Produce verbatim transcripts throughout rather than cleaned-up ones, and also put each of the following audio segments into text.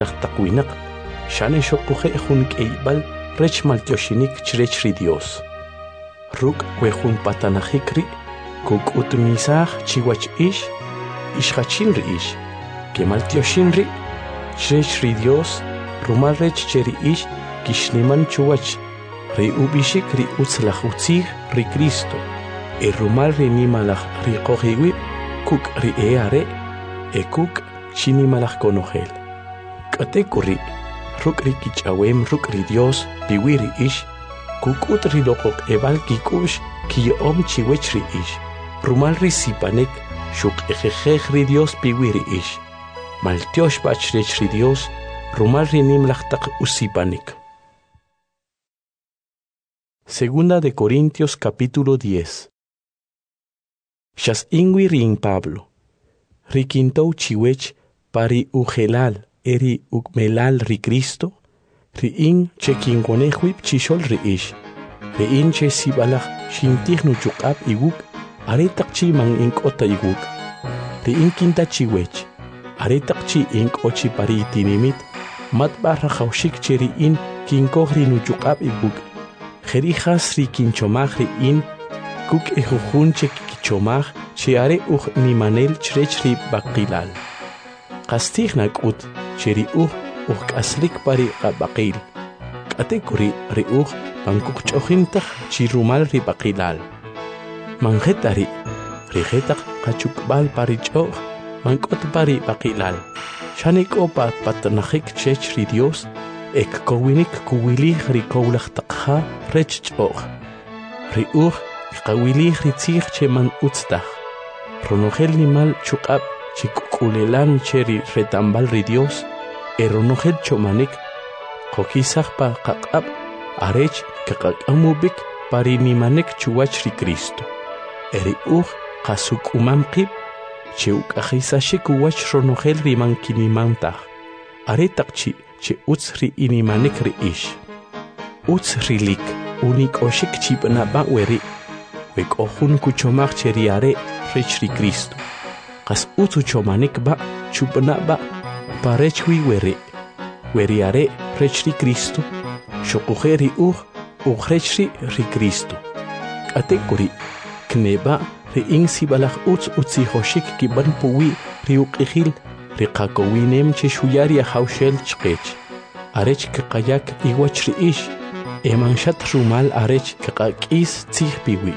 Takwinaq shane shoquje jun k'eyb'al rech maltioxinik chirech ri Dios. Ruk' wejun patanajik ri' kuk'utmisaj chiwach ix ixjachin ri ix que maltioxin ri' chirech ri Dios rumal rech che ri ix kixniman chuwach ri ub'ixik ri utz laj utzij ri Cristo e rumal ri nimalaj ri qojiwib' kuk' ri e are' e kuk' chinimalaj konojel. K'ateku ri' ruk' ri kich'awem ruk' ri Dios piwi ri ix kuk'ut ri loq'oq'eb'al kik'u'x kiyo'om chiwech ri ix rumal ri sipanek xuq'ejejej ri Dios piwi ri ix maltiox b'ach rech ri Dios rumal ri nimlaj taq usipanek. Segunda de Corintios capítulo diez. Xas inwi rin Pablo ri kintow chiwech pari ujelal eri ukmelal ri Cristo ri in che kinkonejwib chixol ri ix ri in che sibalaj xintij nuchuq'ab iwuk are taq chi man ink'ota iwuk ri in kinta chiwech are taq chi ink'ochi pari itinimit matb'aj rajawxik che ri in kinkoj ri nuchuq'ab iwuk jeri jas ri kinchomaj ri in kuk ejujun che kichomaj che are uj nimanel chirech ri baqilal qastij nak'ut che ri uj uj k'aslik pari qabaqil k'ateku ri ri uj pankukch'ojintaj chi rumal ri baqilal manjet ari ri jetaq qachukb'al pari ch'oj mank'ot pari baqilal xani k'o pa patanajik chech ri Dios ek kowinik kuwilij ri kowlaj taqja rech ch'oj ri uj qawilij ri tzij che man utztaj ronojel nimal chuq'ab chi kuk'ulelan che ri retambal ri Dios e ronojel chomanik qokisaj pa qaq'ab arech kaqak'amubik pari nimanek chuwach ri Cristo eri uj qasuk'umam qib che uk'ajisashik uwach ronojel ri mankinimantaj are taq chi che utz ri inimanek ri ix utz rilik unik'oxik chib'na'b'a weri wek'ojun kuchomaj che ri are rech ri Cristo qas utz uchomanik b'a chub'na'b'a parech wi weri weri are rech ri Cristo xoquje ri uj uj rech ri ri Cristo k'ateku ri kneb'a ri in sibalaj utz utzijoxik kib'an puwi ri uq'ijil ri qakowinem che xuyar yajawxel chqech arech kaqayak iwach ri ix emanxat rumal arech kaqak'is tzij piwi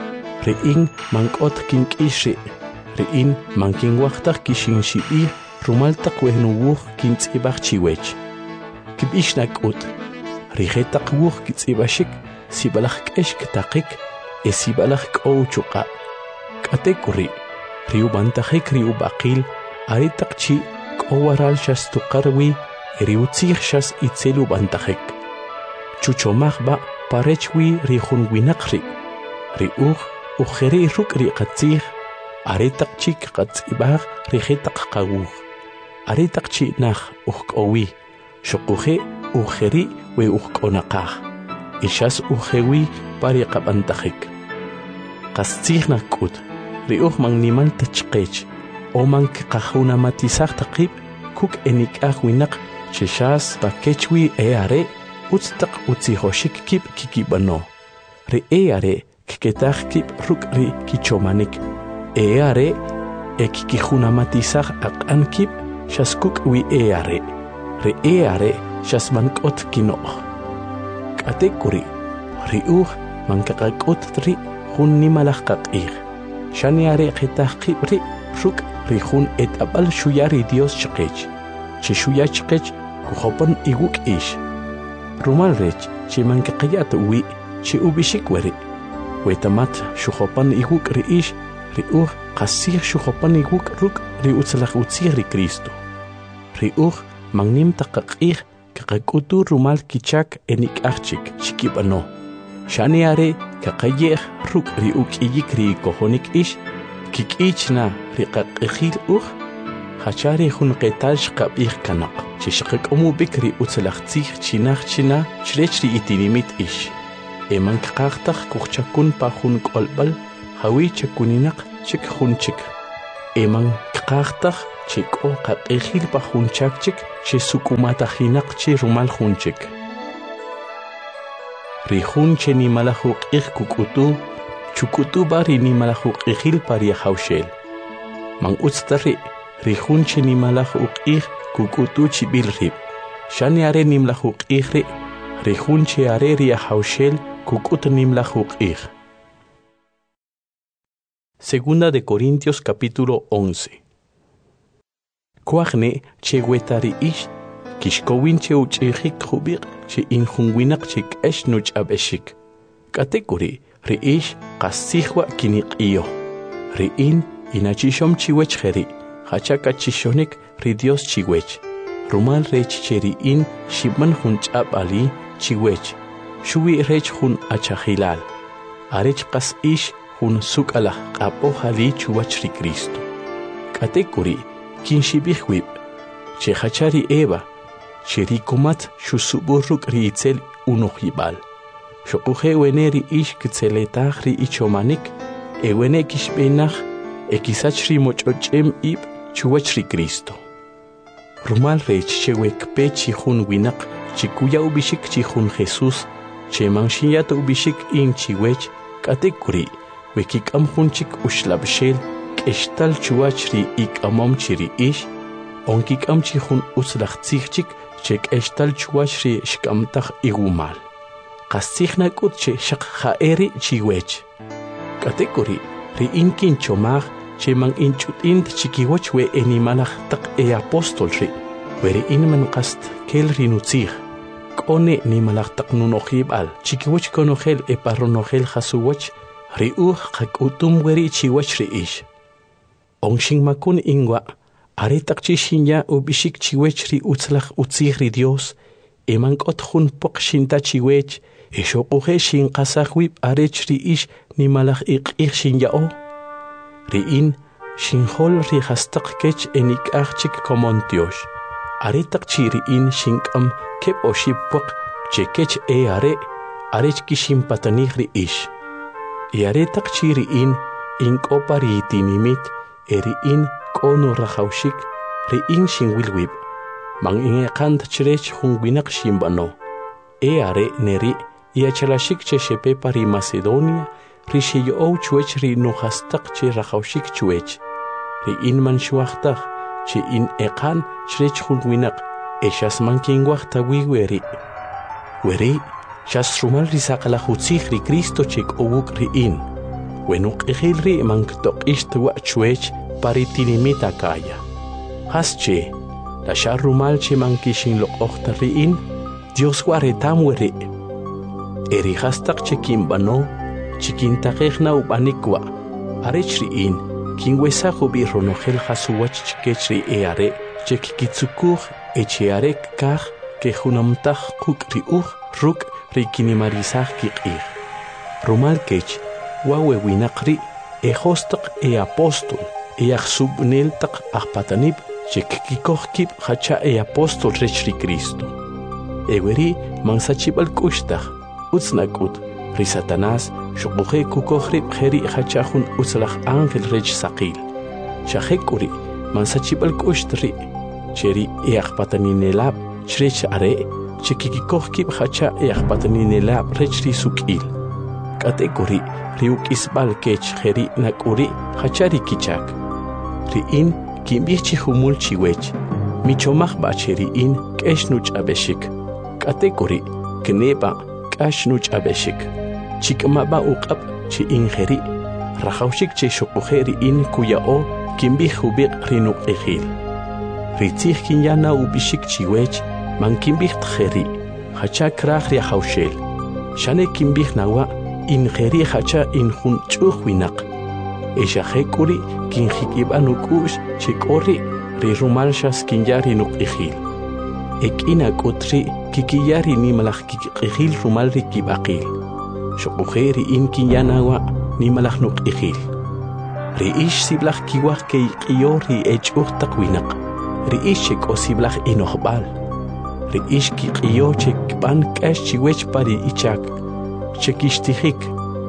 ri in mank'ot kink'ix ri ri in mankinwajtaj kixinxib'ij rumal taq wejnuwuj kintz'ib'aj chiwech kib'ix nak'ut ri jetaq wuj kitz'ib'axik sibalaj k'ex ktaqik e sibalaj k'o uchuq'ab' k'ateku ri ri ub'antajik ri ub'aqil are taq chi k'o waral xas tuqar wi ri utzij xas itzel ub'antajik chuchomaj b'a parech wi ri jun winaq ri ri uj ujeri ruk' ri qatzij are taq chi qatz'ib'aj ri jetaq qawuj are taq chi naj uj k'o wi xoquje ujeri we uj k'onaqaj y xas ujewi pari qab'antajik qas tzij nak'ut ri uj man nimal tachqech o man kqajunamatizaj taqib kuk enik'aj winaq che xas pakech wi e are utz taq utzijoxik kib' kikib'ano ri e are kketaj kib' ruk' ri kichomanik e are e kikijunamatizaj aq'an kib' xas kuk' wi e are ri e are xas mank'ot kino'j k'ateku ri ri uj mankaqak'ut ri jun nimalaj qaq'ij xani are qetaj qib' ri ruk' ri jun et'ab'al xuyar ri Dios chqech che xuya chqech kujopon iwuk' ix rumal rech che mankaqayat wi che ub'ixik weri wetamat xujopan iwuk' ri ix ri uj qasij xujopan iwuk' ruk' ri utzlaj utzij ri Cristo ri uj mannim taq qaq'ij kaqak'utu rumal kichak enik'aj chik chikib'ano xani are kaqayej ruk' ri uk'iyik ri kojonik ix kik'ich na ri qaq'ijil uj hachari jun qetal xqab'ij kanaq che xqak'omub'ik ri utzlaj tzij chinaj china chirech ri itinimit ix eman kaqajtaj kujchakun pa jun k'olb'al jawi chakuninaq chik jun chik eman kaqajtaj chek'o qaq'ijil pa junchakchik che sukumatajinaq che rumal junchik. Rijun che nimalajuq'ij kuk'utu, chuk'utu ba ri nimalajuq'ijil pa riajawxel. Man utztari, rijun che nimalajuq'ij kuk'utu chibil rib. Shani are nimlajuq'ij ri, rijun che are riajawxel kuk'ut nimlajuq'ij. Segunda de Corintios capítulo once. Kuajne che wetari ish, kishkowin che uch'ijik jubiq che injunwinak che k'esh nuch'ab'eshik. Katekuri, ri ish qasijwa kiniq'iyo. Ri in inachishom chiwech jeri, hachaka chishonik ri Dios chiwech. Rumal rech che ri in shibman junch'ab ali chiwech. Shuwi rech jun achajilal. Arech qas ish jun suk'alah q'ap'o jali chuwach ri Cristo. Katekuri, kin shibijwib, che hachari Eva, che rikumat shusuburruk ri itzel unojibal. Shokuje weneri ish kitzeletach ri ichomanik, e wene kishbenach, e kisach ri mochochem ib chuwach ri Cristo. Rumal rech che wekpe chi jun winak, chi kuya ubishik chi jun Jesus, che manshiyat ubishik in chiwech, katekuri, wekikam junchik ushlabshel, k'eshtal chuwach ri ikamom chiri ish, onkikam chi jun uslach tzigchik, che k'eshtal chuwach ri shkamtach igumal. Qastigna kut che shaq jaeri chiwech. Katekuri, ri inkin chomach, che man inchutint chikiwach we enimalach tak e apostol ri, weri inman qast kel rinutzig. Kone nimalach tak nunojibal, chikiwach konojel e parronojel jasuwach, ri uj qakutum weri chiwach ri ish. Ongshing makun ingwa, aretak chishinya ubishik chiwech ri utzlach utzig ri Dios, eman kot jun pok shinta chiwech, e shokuje shin qasajwib arech ri ish nimalach iq'ij shinyao. Ri in, shinjol ri hastak kech enik achchik komontiosh. Aretak chi ri in shinkam kep o shipwak, che kech e are, arech kishim patanig ri ish. E aretak chi ri in, inkopa ri itinimit, eri in kono rajawshik, ri in shinwilwib. Man ingekant chrech jungwinak shimbano. E are neri, iachalashik che shepe pari Macedonia, ri shiyo chuech ri nuhastak che rajawshik chuech. Ri in man shuachtach, che in ekan chrech jungwinak, e shas man kingwachta wiweri. Weri, shas rumal ri sakalahutzig ri Cristo chek owuk ri in. Wenuk ejil ri man ktok ishtwa chuech paritinimita kaya. Hasche, la sharumal che man kishin lo ochta ri in, Dios guaretam weri. Eri hastak che kimbano, chikintakejna ubanikwa, arech ri in, kingwesa hubi ronojel hasuwach chikech ri e are, che kikitsukuj eche are kaj, ke junamtaj kuk ri uj, ruk ri kinimarizaj kikij. Rumal kech, wawe winakri, e hostak e apostol, e achsubneltak achpatanib, che kikikojkib hacha e apostol rech ri Cristo. Eweri mansachibal kushtach, utznakut, ri Satanás, shokuje kukohrib jeri hachajun utzlach ángel rech saqil. Shahekuri, mansachibal kushtri, cheri e achpataninelab, chrech are, che kikikojkib hacha e achpataninelab rech ri sukil. Katekuri, riuk isbal kech jeri nakuri, hachari kichak. Ri in, kimbichi humul chiwech, michomach bacheri in, keshnuch abeshik. Katekuri, kneba, kashnuch abeshik. Chikmaba uqab, chi ingeri, rajawshik che shokujeri in kuyao, kimbih hubik rinuk ejil. Ritzih kinyana ubishik chiwech, man kimbih tjeri, hacha krach riahawshel. Shane kimbih nawa, ingeri hacha injun chuhwinak. Esha hekuri, kinjikiba nukush, chikori, ri rumalshas kinyari nuk ejil. Ek ina kutri, kikiyari ni malach kikijil rumal ri kibakil. Shokujeri in kinyanawa, ni malach nuk ejil. Ri ish siblach kiwach ke ikiyo ri echuh takwinak. Ri ish chek o siblach inohbal. Ri ish kikiyo chek ban kash chiwech pari ichak. Chekishtihik,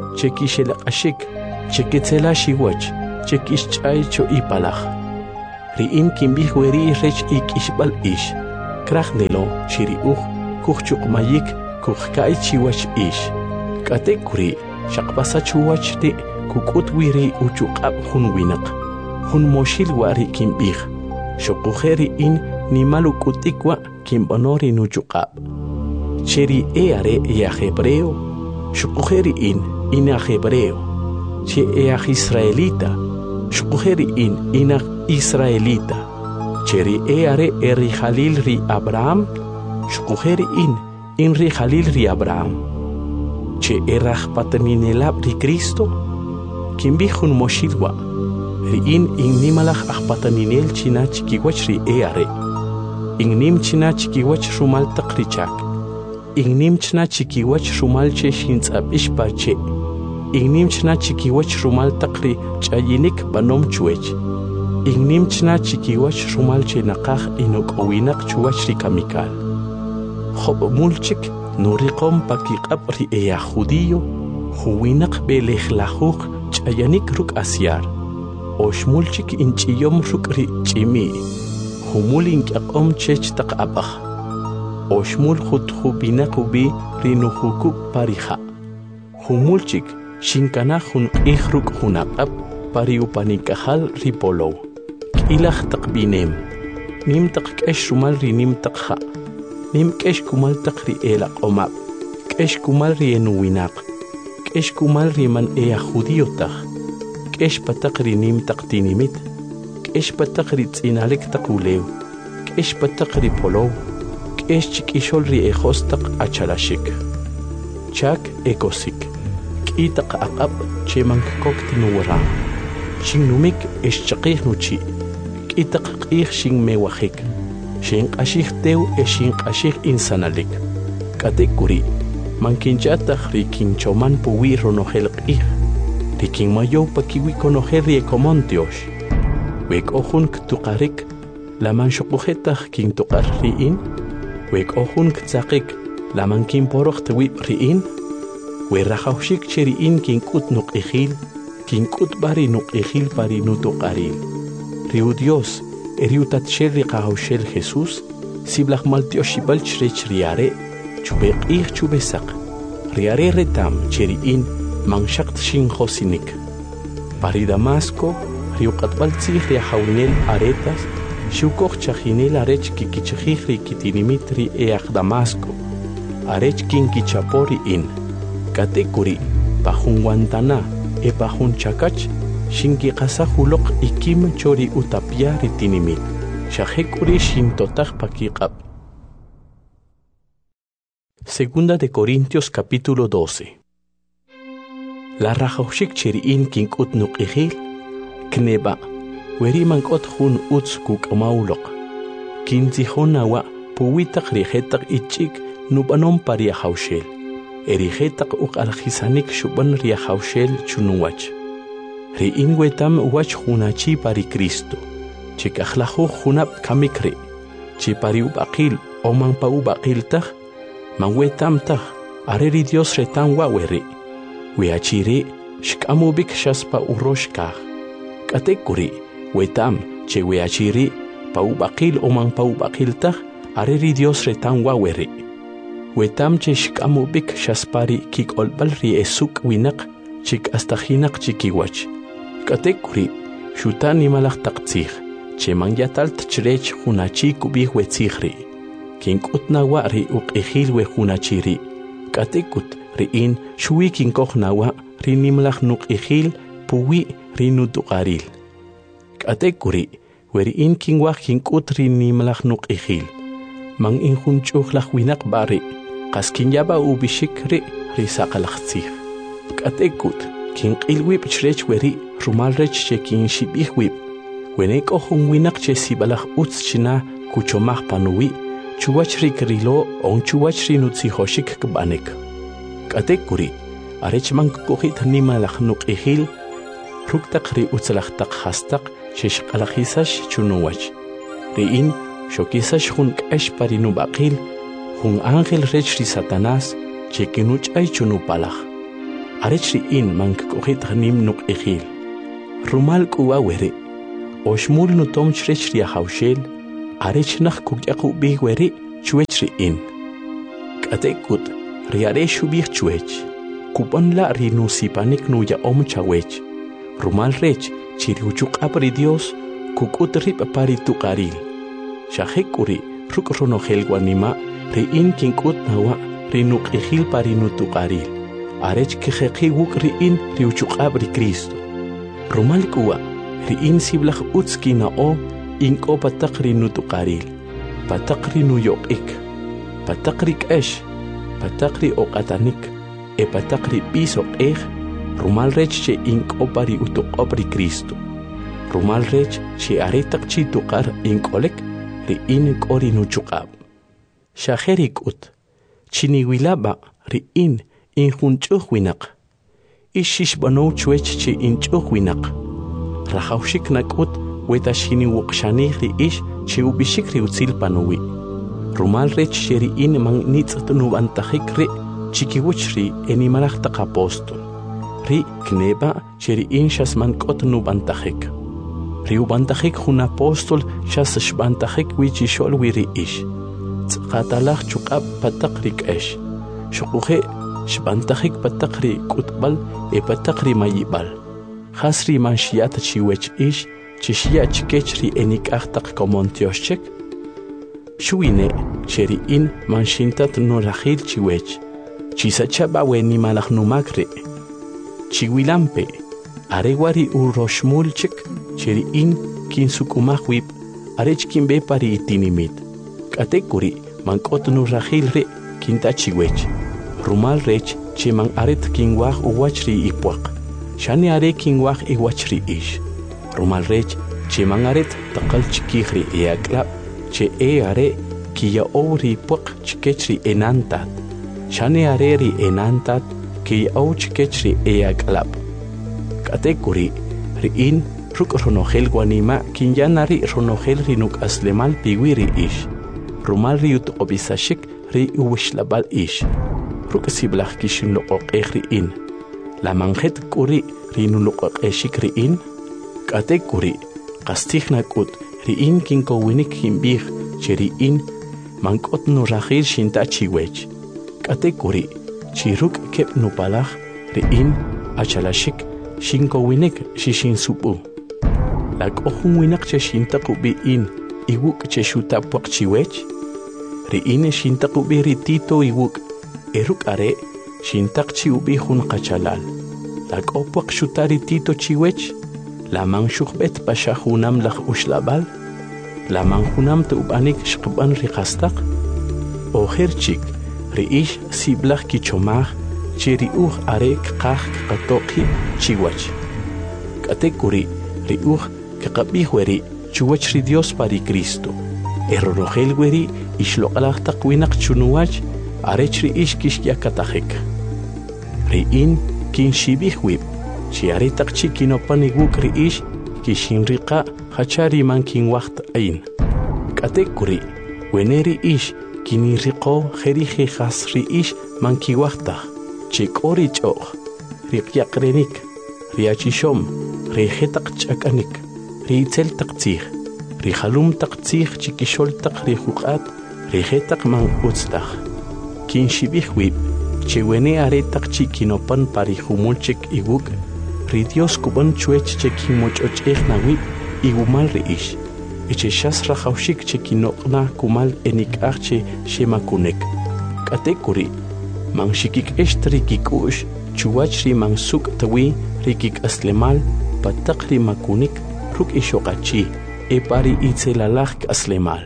chekishelakashik, cheketzela shiwach, chekishchay cho ipalach. ri'in kimbih weri rech ik ishbal ish. Krach nelo chiri uch kuchuk mayik kuchkai chiwach ish. Kate kuri shakpasa chuwach de kukut wiri uchuqab hun winak. Hun moshil wari kimbih. Shokuheri in nimalu kutikwa kimbonori nuchuqab. Cheri eare ea hebreo. Shokuheri in ina hebreo. Che ea israelita. Shokuheri in ina israelita. Cheri eare eri Halil ri Abraham. Shokuheri in in ri Halil ri Abraham. Che erach pataninelab ri Cristo. Kimbihun moshilwa. Ri in in nimalach achpataninel china chikiwach ri eare. In nim china chikiwach rumal takrichak. In nim china chikiwach rumal che shintzab ishpache. In nim china chikiwach rumal takri chayinik banom chuech. In nim china chikiwach rumal che nakach inok owinak chuwach ri kamikal. Hob mulchik nuriqom pakikab ri ea judío. Huwinak belejlahuk chayanik ruk asyar. Oshmulchik inchiyom ruk ri chimi. Humul inkaqom chech taqabah. Oshmul khut khubina kubi rinuhuku pariha. Humulchik shinkana hun ikhruk hunaqab pariupanikahal ripolo. Kilach taqbinem. Nim taqkesh rumal ri nim taqha. Nim kesh kumal taqri elaq omab. Kesh kumal ri enuwinak. Kesh kumal ri man ea judíotah. Kesh pataqri nim taqtinimit. Kesh pataqri tzinalek taqulew. Kesh pataqri polow. Kesh chikishol ri ejostaq achalashik. Chak ekosik. Kitaq aqab chemank koktinuwara. Shinumik eschaqih nuchi. Kitaq qih shin mewahik. Shin qashih tew e shin qashih insanalik. Katekuri. Mankinchataq ri kinchoman puwi ronohel qih. Rikin mayo pakiwi konoher ri ekomontiosh. Wek ohun ktuqarik. Laman shokuhetaq kin tuqar riin. Wek ohun ktzaqik. Laman kin poroq tewib riin. Werrajaushik cheriin kin kut nuk ejil. Kin kut bari nuk ejil pari nutuqaril. Riu Dios. Eriutat sherri qahaushel Jesús. Siblach maltioshibal chrech riare. Chubek ih chubesak. Riare retam cheriin. Manshakt shin josinik. Pari Damasco, Rio Katbaltzih ria jaunel aretas, Shukoch chajinel arech kikichajihri kitinimitri each Damasco, arech kinkichapori in, Katekuri, Pajun Guantana, e Pajun Chakach, Shinki Kasahulok ikim chori utapia ritinimit, Shahekuri shintotach pakikab. Segunda de Corintios capítulo doce. La rajoshik cheriin kinkut nuk ejil, kneba, weriman kot hun uts kuk maulok. Kinzihon nawa, puwitak rijetak ichik nubanon paria haushel. Erijetak uk aljisanik shuban ria haushel chunuwach. Riin wetam wach hunachi pari Cristo. Chikajlajo hunap kamikre. Chipari ubakil oman pa ubakil tak. Man wetam tak, areri Dios retan waweri. Weachiri, shkamubik shaspa uroshkah. Katekuri, wetam, che weachiri, paubakil oman paubakil tah, areri Dios retan waweri. Wetam che shkamubik shaspari kik olbalri esuk winak, chik astahinak chikiwach. Katekuri, shutani malak taktzih, che mangyatalt chrech hunachi kubih wetzihri. Kink utnawa ri uk ejil we hunachiri. Katekut, riin shui kinkoch nawa rinimlach nuk ejil puwi rinutuqaril. Katekuri weriin kinwach kinkut rinimlach nuk ejil. Mang injunchuhlach winak bari qaskinyaba ubishikri risaqalachtzih. Katekut kinqilwib chrech weri rumalrech che kinshibihwib. Wenek ohun winak che sibalach utz china kuchomach panuwi chuwach rikrilo on chuwach rinutzihoshik kbanek. Katekuri, arech man kukuhit nimalach nuk ejil, ruktak ri utzalachtak hastak, shesh alachisash chunuwach. Riin, shokisash hun kesh parinubakil, hun angel rech ri Satanás, chekinuch ay chunupalach. Arech riin man kukuhit nim nuk ejil. Rumal kuwawere, Oshmul nutom chrech ria haushel, arech nach kukyaku bigweri chuech ri in. Katekut, riare shubir chuech. Kupan la rinusipanik nuya om chawech. Rumal rech, chiriuchuk apri Dios, kukut rip pari tukaril. Shahekuri, ruk ronogel guanima, ri in kinkut nawa, rinuk ihil pari nutukaril. Arech kejeki wuk ri in riuchuk apri Cristo. Rumal kuwa, ri in siblach utski na o, inko patakri nutukaril. Patakri nuyok ik. Patakri kesh. Patakri okatanik. E patakri piso ej, rumal rech che ink opari utuk opri Cristo. Rumal rech che aretak chi tukar ink olek, ri in kori nuchukab. Shaherik ut, chiniwilaba ri in in hunchuch winak. Ishish bano chuech che inchuch winak. Rahaushik nak ut, weta shini wukshani ri ish che ubishik ri utzil panuwi. Rumal rech che ri in mang nitzat nubantahik ri, chikiwuchri enimalachtak apostol. Ri kneba cheri in shas man kot nubantajek. Ri ubantajek hun apostol shas shbantajek wichi shol wiri ish. Tskatalach chukab patakrik esh. Shukuhe shbantajek patakri kutbal e patakri mayibal. Hasri man shiat chiwech ish chishia chikechri enik achtak komontioshchek. Shuine cheri in man shintat nurahil chiwech. Chisachaba weni malach numakre. Chiwilampe, arewari uroshmulchik, cheri in kinsukumahwip, arech kimbe pari itinimit. Katekuri, mankot nurahilre, kintachiwech. Rumal rech, che man aret kinwach uwachri ipwak. Shani are kinwach iwachri ish. Rumal rech, che man aret takal chikihri eaklap, che e are kia ori pwak chikechri enantat. Shani areri enantat ki au chikechri eaklap. Katekuri riin ruk ronogel guanima kinyanari ronogel rinuk aslemal piwiri ish. Rumal riut obisashik ri uwishlabal ish. Ruk siblach kishin loqoq riin. La manjet kuri rinu loqoq eshik riin. Katekuri qastihna kut riin kinko winik himbih cheriin mankot nurahil shintachiwech. Katekuri, chiruk kep nupalach, riin, achalashik, shinko winek, shishin supu. Lag ohun winak che shintaku bi in, iwuk che shutapwak chiwech. Riin shintaku bi ritito iwuk, eruk are, shintak chi ubi hun kachalal. Lag opwak shutari tito chiwech, lamang shukbet pashahunam lach ushlabal, lamang hunam te ubanik shkban rikastak, oherchik, Riish siblach kichomach, chiriuch arek kach katoki chiwach. Katekuri, riuch kakabihweri, chuwachri Dios pari Cristo. Erorohelweri, ishlokalach takwinak chunuach, arechri ish kishyakatahek. Riin kin shibihwib, chi aretak chikinopaniwuk riish, kishinrika hachari man kinwacht ain. Katekuri, weneri ish, Kini riqo jerije jasri ish mankiwachta, chikori choch, rikyakrenik, riachishom, rijetak chakanik, riitzel taktzich, rijalum taktzich chikishol tak rijukat, rijetak man utztach. Kin shibihwib, chewene aretak chikinopan parijumulchik iwuk, ridios kuban chuech chekimochoch echnawib, igumal riish. Eche shas rajaushik chekinokna kumal enik arche shemakunek. Katekuri, man shikik eshtri kikush, chuachri man suk tawi, rikik aslemal, patakri makunik, ruk ishokachi, epari itzelalach aslemal.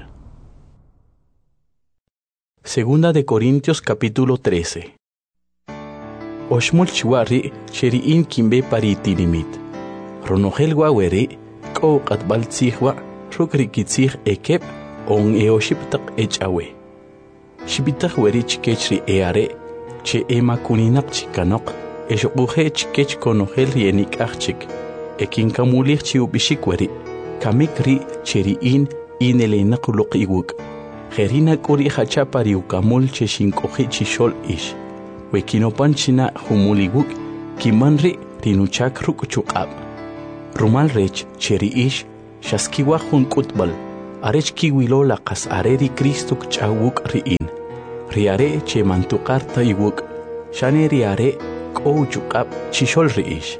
Segunda de Corintios capítulo trece. Oshmul chiwari, sheriin kimbe pari tilimit. Ronogel waweri, ko katbal tzihwa, Rukrikitzich ekep on eoshiptak echawe. Shibitak weri chikechri eare, che ema kuninak chikanok, eshokuhe chikech konogel rienik achik, ekin kamulich chiubishik weri, kamikri cheriin inelenak ulok iwuk. Gerina kuri hachapari ukamul che shinkohi chishol ish. Wekinopan china humuliwuk, kimanri rinuchak ruk chukab. Rumal rech cheri ish, shaskiwa hun kutbal, arech kiwilo la kas areri Cristo kchawuk riin. Riare che mantukarta iwuk, shane riare kou chukab chishol riish.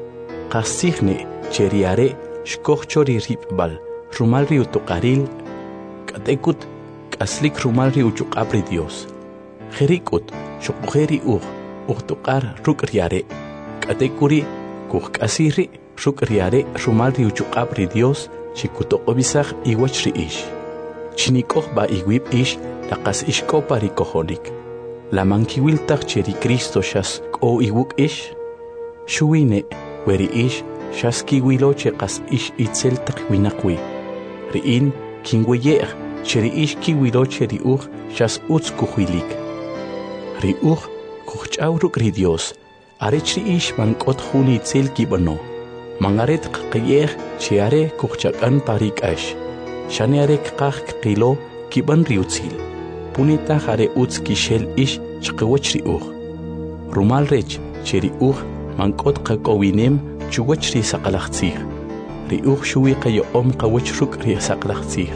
Kasigne che riare shkochori ripbal, rumal riutukaril, katekut kaslik rumal riuchukabri Dios. Jerikut shokujeri ug, ugtukar ruk riare, katekuri kuk asiri ruk riare rumal riuchukabri Dios, chikutokobisach iwach riish. Chinikoh ba iwib ish, laqas ishko parikohonik. La mankiwiltach cheri Cristo shas ko iwuk ish. Shuine, weri ish, shas kiwilo chekas ish itzel takwinakwi. Riin, kingweye, cheri ish kiwilo cheri ug, shas utz kuhuilik. Ri ug, kuchawruk ri Dios, arech ri ish man kot huni itzel kibano. Mangaret qiyeh, chiare kuchakan parik ash. Shaneare kqah kilo kiban riutzil. Punita hare utz kishel ish chqiwach ri ug. Rumal rech cheri ug mankot qakowinem chuwach ri saqalaxtzig. Ri ug shuwi qayo om qawach ruk ri saqalaxtzig.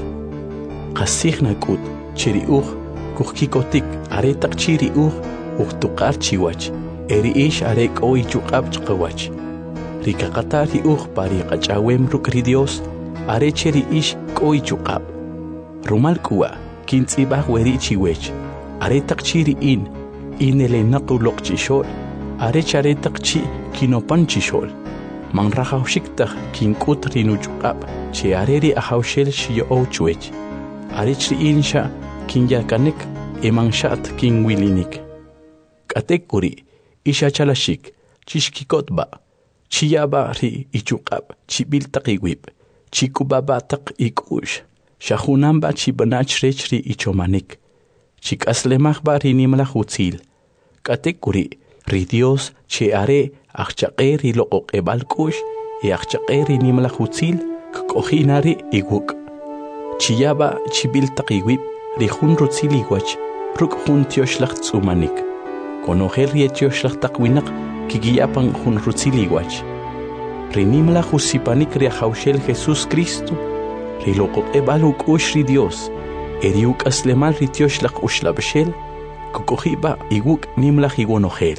Qasig nakut cheri ug kuhkikotik are taqchi ri ug ug tuqar chiwach. Eri ish are qowi chuqab chqawach. Ri kaqata ri ug pari qachawem ruk ri Dios are cheri ish qowi chuqab. Rumal kuwa kintzibah weri chiwech. Are taqchiri in, inele naquloq chishol. Are chare taqchi kinopan chishol. Man rahawshiktaj kinkut rinuchukab, che areri ahawshel shiyo chwech. Are chri insha kinyakanek eman shat kinwilinik. Katekuri, isha chalashik, chishkikotba, chiyaba ri ichukab, chibiltakiwib, chikubaba tak ikush. Shahunamba chibanach rechri ichomanik. Chik aslemach ri nimla hutzil. Katekuri, ri Dios che are achchaqe ri loqoq ebalkush, e achchaqe ri nimla hutzil, kkohinari iguk. Chiyaba chibil taqiwib, ri hun rutzil igwach, ruk hun tioshlach tsumanik. Konogel ri tioshlach takwinak, kigiyapan hun rutzil igwach. Ri nimla husipanik ri haushel Jesus Cristo, Rilokok ebaluk ushri Dios, eriuk aslemal ritioslak ushlabshel, kokohiba iguk nimlach iguanohel.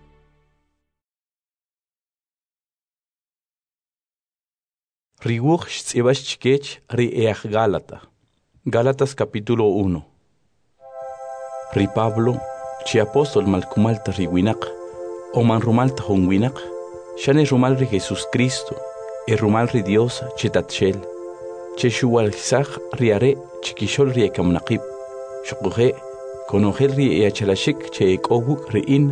Riwuch tzibas chkech ri each Gálata. Gálatas capítulo uno. Ri Pablo, chi apóstol malkumalta riwinak, o man rumalta hongwinak, shane rumal ri Jesus Cristo, e rumal ri Dios chitatshel. Cheshual Sach riare chikishol riekam naqib. Shukuhe konogel ri eachalashik che ekowuk riin.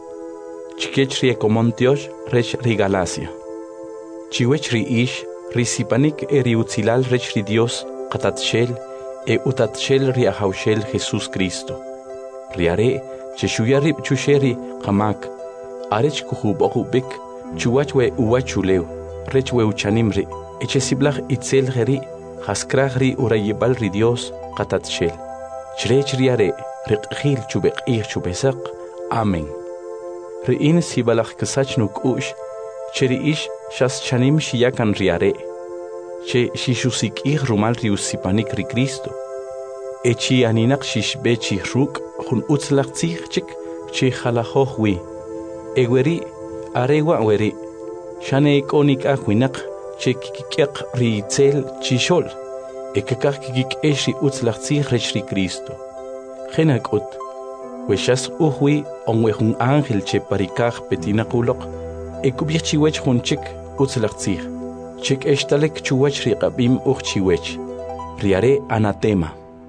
Chikech riekomontiosh rech ri Galacia. Chiwech ri ish risipanik e riutzilal rech ri Dios qatatshel e utatshel ri ahaushel Jesus Cristo. Riare cheshuyarib chusheri qamak. Arech kuhubokubik chuwachwe uwachuleu rech we uchanimri. Echesiblach itzel geri Haskragri urayibal ri Dios qatatshel. Chrech riare riqhil chubeqir chubesak. Amen. Riin sibalach ksach nukush. Cheri ish shas chanim shiyakan riare. Che shishusik ih rumal riusipanik ri Cristo. Echi aninak shishbechi ruk hun utzlach tzich che khalahohwi. Egweri arewa weri. Shane ikonik ahwinak. Che kikik ri tzel chishol, e kakak kikik eshi utzlachzi rechri Cristo. Genakut, weshas uhui onwe hun angel che parikach petina kulok, e kubich chiwech hun chik utzlachzi. Chik eshtalek chuwech ri qabim uch chiwech. Riare anatema.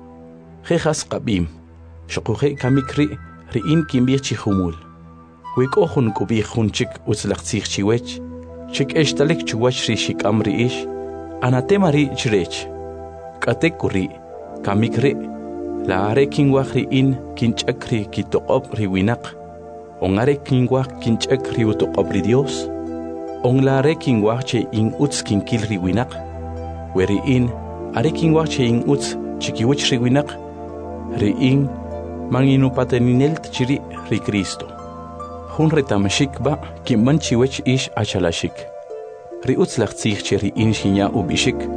Jejas qabim. Shokuhe kamikri ri in kimbich chihumul. Wek ohun kubich hun chik utzlachzi chiwech. Chik eshtalek chuwach ri shik amri ish, anatema ri chrech. Katekuri, kamikri, la are kingwach ri in kinchak ri kitoqob ri winak. On are kingwach kinchak ri utoqob ri Dios. On la are kingwach che in utz kinkil ri winak. Weri in, are kingwach che in utz chikiwich ri winak. Ri in, manginu pateninelt chiri ri Cristo. Hun retamashik ba kimman chiwech ish achalashik. Ri utzlach tzich cheri in shinya ubishik.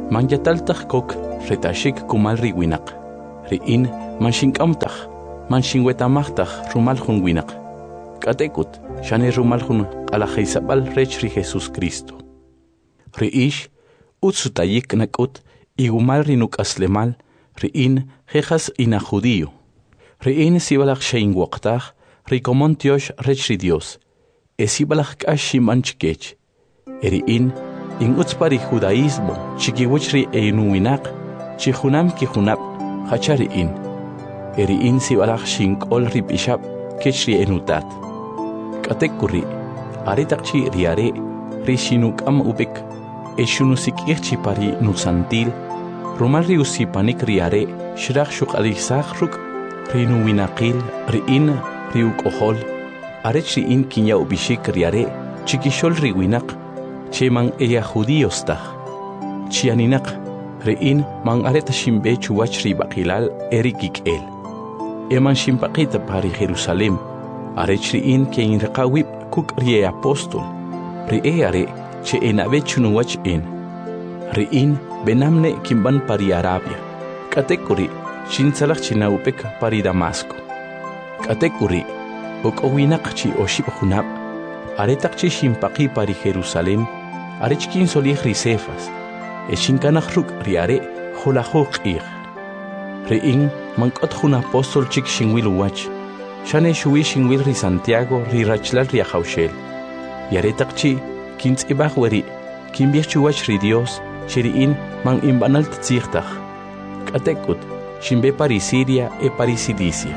Man yataltaj kok retashik kumal ri winak. Ri in man shinkamtaj, man shinwetamajtaj rumal jun winak. Katekut shane rumal jun alajaisabal rech ri Jesus Cristo. Ri ish utsutayik nakut igumal ri nuk aslemal ri in jejas ina judío. Ri in sibalak shein waqtaj ri komon tiosh rech ri Dios. Esibalak kashi manchkech. Eri in in utspari judaísmo chikiwichri einuinak chihunam kihunap hachari in. Eri in sibalak shinkol ripishap kechri enutat. Katekuri aritakchi riare rishinuk am ubik eshunusikirchi pari nusantil rumal riusipanik riare shrak shuk alisakhruk rinuinakil riin riuk ohol arechri in kinya ubishik riare chikishol riwinak cheman ella judíos taj chianinak rein man areta shimbe chuwach ri bakilal erikik el eman shimpaqita pari Jerusalem arechri in ke in reqawib kuk ri apostol ri eare che enabe chunuwach in rein benamne kimban pari Arabia katekuri shinsalak chinaupek pari Damasco katekuri okowinak chi oshib hunab aretak chi shimpaqi pari Jerusalem arechkin solih risefas eshinkanakhruk riare jolajuk ir rein mankot jun apostol chik shinwil wach shane shui shinwil ri Santiago ri rachlal ri haushel yaretak chi kins ibahweri kimbichuwach ri Dios shiriin man imbanal tzigtag katekut shimbe pari Siria e pari Cilicia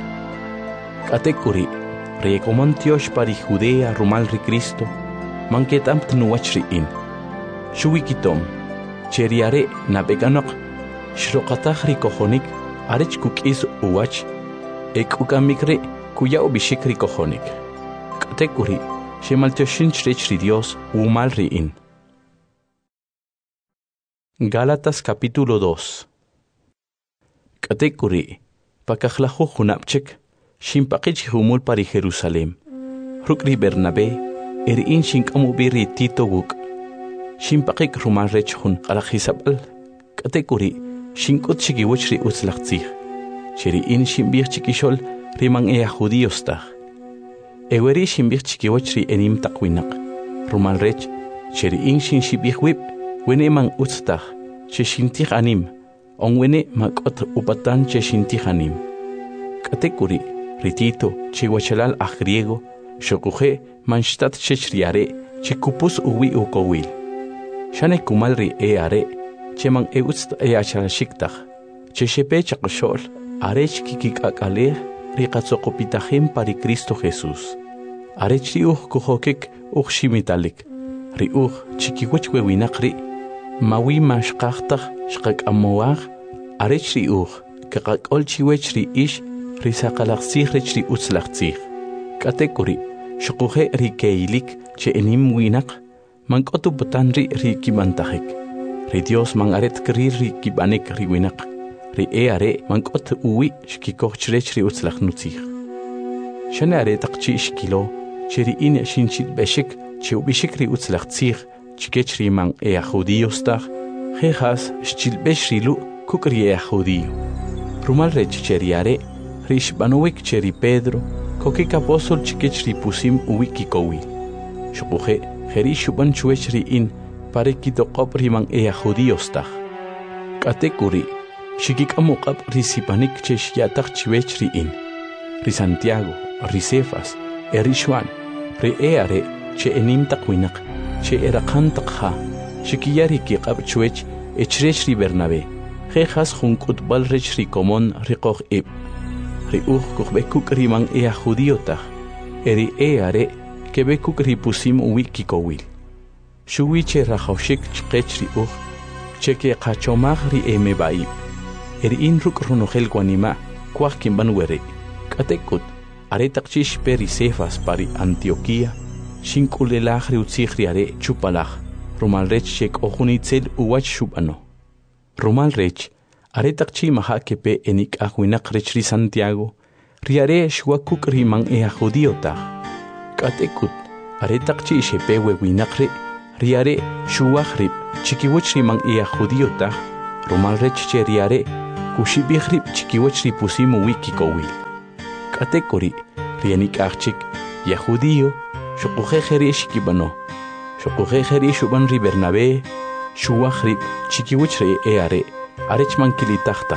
katekuri re komontiosh pari Judea rumal ri Cristo manketam tnuwach ri in Shuwikitom, cheriare nabeganok, shroqatajri kojonik, arech kukis uwach, ek ukamikre kuya ubishikri kojonik. Katekuri, shemaltioshin chri Dios umalri in. Gálatas capítulo dos. Katekuri, pakajlahu junapchek, shimpaqich humul pari Jerusalem. Rukri Bernabé, erin shinkamubiri Tito wuk. Shimpaqik rumal rech hun alajisabal katekuri shinkut chikiwich ri utzlaqtzig cheri in shimbir chikishol riman ea judíos taj eweri shimbir chikiwich ri enim taqwinak rumal rech cheri in shin shibih wib wene man utztaj che shintij anim on wene makot upatan che shintij anim katekuri ritito chiwachalal a griego shokuje manshtat chechriare chikupus uwi ukowil shane kumalri e are cheman e utst e achalashiktaj che shepe chaqshol arech kikikakale riqatsoqopitajem pari Cristo Jesús arech riuj kujokik uxhimitalik riuj chikiwech wewinaqri mawi mashqajtaj shqakamoaj arech riuj kaqakol chiwech ri ish risaqalaqsij rech ri utzlaqsij katekuri shquje rikeilik che enim winaq Mankotu putanri ri kibantajik. Ri Dios man aret kri ri kibanek ri winak. Ri e are mankot uwi shkikochchrech ri utzlach nutzig. Shane are taqchi shkilo, cheri in shinchit beshik, che ubishik ri utzlach tzig, chkech ri man e judíos tag, jejas shchilbesh ri lu kuk ri e judío. Rumal rech cheri are, ri shbanuik cheri Pedro, kokik apostol chkech ri pusim uwi kikowi. Shukuje Heri shuban chuechri in pare kitokop riman ea judíos taj. Katekuri, shikik amokap risipanik chesh yatak chuechri in. Ri Santiago, ri Cefas, eri Juan, ri eare che enim takwinak, che erakan takha, shikiyari kikap chuech echrech ri Bernabé. Jejas junkut bal rech ri komon rikoch ib. Ri uj kuchbekuk riman ea judío taj. Eri eare kebekuk ripusim uwi kikowil. Shuwi che rajawshik chqech ri uj, cheke qachomaj ri eme baib. Eri in ruk runojel guanima, kwaj kimban were. Katekut, aretaqchish peri Cefas pari Antioquía, shinkulelaj ri utzij ri are chupalaj, rumal rech chek ojunitzel uwach shubano. Rumal rech, aretaqchi maha kepe enik ahuinak rech ri Santiago, ri are shwakuk riman ea judío taj. Katekut, aretaqchi shepe wewinakre, riare shuwaj rib chikiwach riman ea judío taj rumal rech che riare kushibij rib chikiwach ripusimu wikikowil katekori rianik achik ya judío shukujejeri shikibano shukujejeri shuban ri Bernabé shuwaj rib chikiwach re eare arech man kilitachtach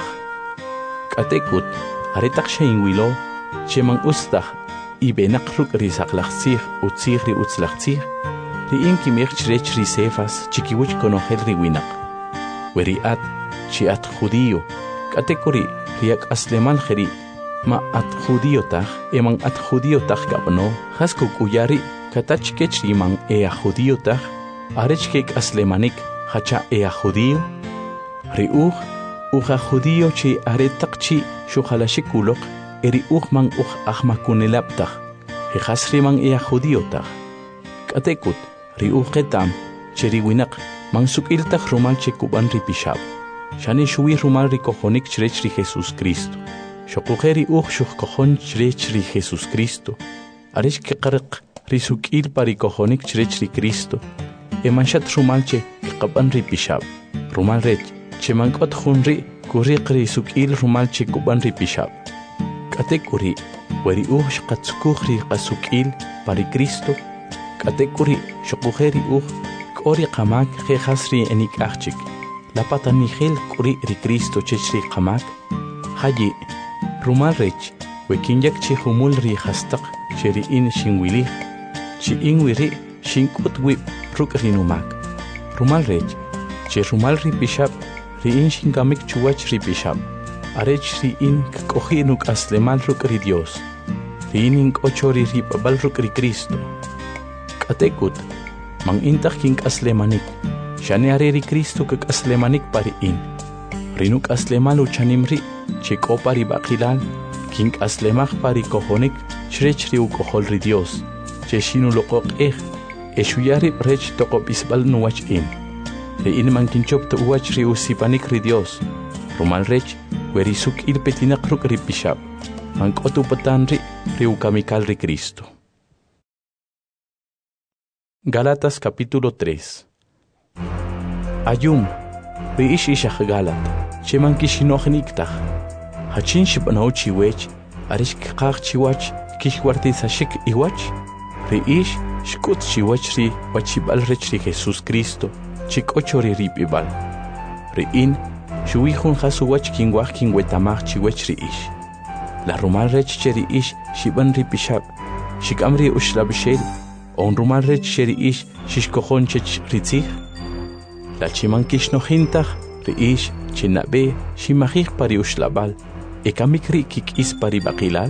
katekut aretak sheinwilo cheman ustach ibenak ruk risaqlachsij utzij ri utzlachsij ri inki mechchrech ri sefas chikiwach konojel ri winak weri at chi at judío katekori riak asleman jeri ma at judío taj eman at judío taj kapno hasko kuyari katach kech riman ea judío taj arech kek aslemanik hacha ea judío ri uj uja judío chi aretak chi shujalashikuloq eri uj-man uj ahmakunelaptaj jejas riman ea judío taj katekut ri uj ketam cheri winak man sukiltaj rumal che kuban ri pishab shani shuwi rumal ri kojonik chrech ri Jesús Cristo shokujeri uj shuj kojon chrech ri Jesús Cristo arech ke qarq ri sukil pari kojonik chrech ri Cristo emanshat rumal che qaban ri pishab rumal rech che man qot junri kuriq ri sukil rumal che kuban ri pishab katekuri weri uj shqatsukuj ri qasukil pari Cristo katekuri shokujeri uj kori qamak jejas ri enik achik la patanigel kuri ri Cristo chechri qamak hayi rumal rech wekinyak chi humul ri hastaq cheri in shinwili chi inwiri shinkut wi ruk ri numak rumal rech che rumal ri pishab ri in shinkamik chuwach ri pishab arech ri in koji nuk aslemal ruk ri Dios ri in inkochori ri babal ruk ri Cristo katekut man intak king aslemanik shane are ri Cristo kak aslemanik pari in rinuk aslemal uchanimri che kopari baqilal king aslemaj pari kojonik chrech ri ukojol ri Dios che shinu loqoq ej eshuyari rech toqop isbal nuwach in ri in man kinchop to uwach ri usipanik ri Dios rumal rech weri suk il petinak ruk ri pishab man kotu patan ri ri ukamikal ri Cristo. Gálatas capítulo tres. Ayum, ri ish ishach Galat, cheman kishinojniktaj. Hachin shipanaw chiwech, arish kikaq chiwach, kishwartizashik iwach. Ri ish shkut chiwach ri wachibal rech ri Jesús Cristo, chikocho ri ripibal. Ri in, shuwijun hasuwach kinwaj kinwetamaj chiwech ri ish. La rumal rech cheri ish shiban ri pishab, shikamri ushlabshel, on rumal rech cheri ish shishkojon chech ritzij. La chiman kishnojintaj ri ish chinabe shimajij pari ushlabal, ekamikri kik is pari baqilal.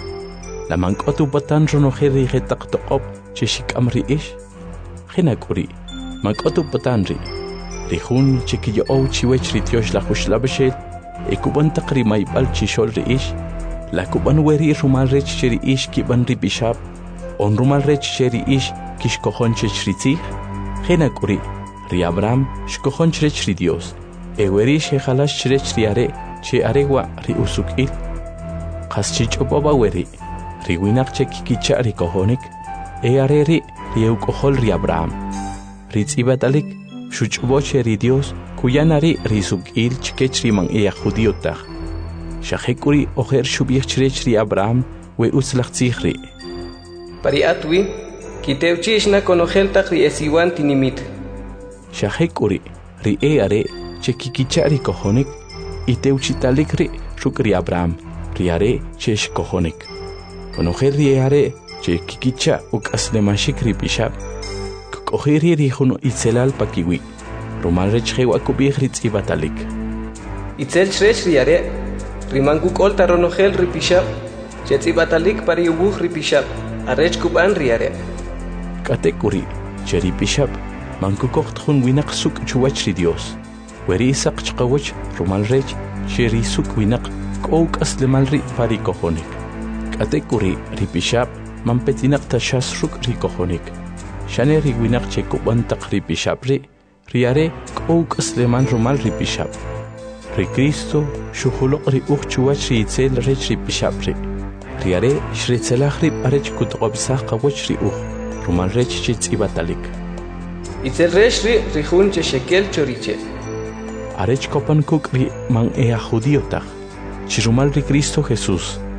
La mankotu patan ronojeri jetaq toqop che shikamri ish. Jinakuri, mankotu patan ri. Rijun chikiyo ou chiwech ri tiosh la ushlabshel, ekuban taqri maibal chishol ri ish. La kuban weri rumal rech cheri ish kiban ri pishab, on rumal rech cheri ish kishkojon chech ritzij. Jinakuri, ri Abraham shkojon chrech ri Dios, e weri shejalash chrech ri are, che arewa ri usukil. Qas chichopaba weri, ri winak che kikicha ri kojonik, e are ri ri eukojol ri Abraham. Ri tzibatalik, shuchboche ri Dios, kuyanari ri sukil chkech ri man ea judío taj. Shahekuri ojer shubich chrech ri Abraham, we utzlachtzij ri. Pari atwi, kiteuchishna konojel taj ri esiwan tinimit. Shahekuri ri eare che kikicha ri kojonik, iteuchitalik ri ruk ri Abraham, ri are che shkojonik. Konojel ri eare che kikicha uk aslemashik ri pishab, kokojeri ri juno itzelal pakiwi, rumal rech jewa kubich ri tzibatalik. Itzel chrech ri are, rimangu kolta ronojel ri pishab, che tzibatalik pari ubuj ri pishab, arech kuban ri are. Katekuri che ri pishab, manku kochtjun winak suk chuwach ri Dios. Weri isaq chqawach rumal rech che ri suk winak kouk aslemal ri pari kojonik. Katekuri ri pishab, man petinak tashas ruk ri kojonik. Shane ri winak che kuban tak ri pishab ri, ri are kouk asleman rumal ri pishab. Ri Cristo shuhulok ri uch chuwach ri itzel rech ri pishab ri. Ri are shritzelach ri arech kutqobsaq qawach ri uch, rumal rech che tzibatalik. Itzel resh ri rihun che shekel choriche. Arech kopan kuk ri man ea judío tag. Chirumal ri Cristo Jesús.